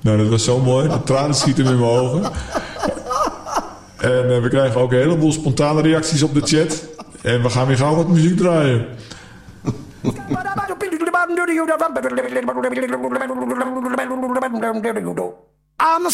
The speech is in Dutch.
Nou, dat was zo mooi. De tranen schieten in mijn ogen. En we krijgen ook een heleboel spontane reacties op de chat. En we gaan weer gauw wat muziek draaien. I'm